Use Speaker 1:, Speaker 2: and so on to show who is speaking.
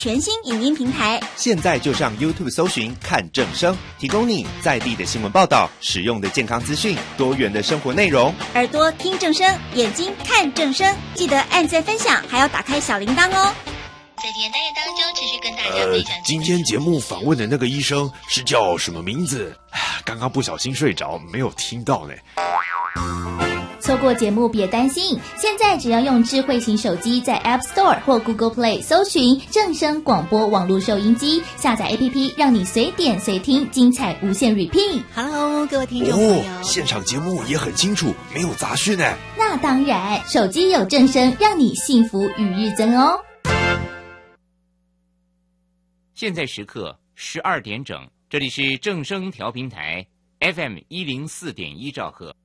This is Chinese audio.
Speaker 1: 全新影音平台，
Speaker 2: 现在就上 YouTube 搜寻看正声，提供你在地的新闻报道、实用的健康资讯、多元的生活内容。
Speaker 1: 耳朵听正声，眼睛看正声，记得按赞分享，还要打开小铃铛哦。
Speaker 3: 在今天单元当中，持续跟大家分享。
Speaker 4: 今天节目访问的那个医生是叫什么名字？刚刚不小心睡着，没有听到呢。
Speaker 5: 错过节目别担心，现在只要用智慧型手机在 App Store 或 Google Play 搜寻正声广播网络收音机，下载 APP， 让你随点随听，精彩无限 repeat。
Speaker 1: Hello， 各位听众朋友，
Speaker 4: 现场节目也很清楚，没有杂讯呢。
Speaker 5: 那当然，手机有正声，让你幸福与日增哦。
Speaker 6: 现在时刻12点整，这里是正声调频台 FM104.1兆赫。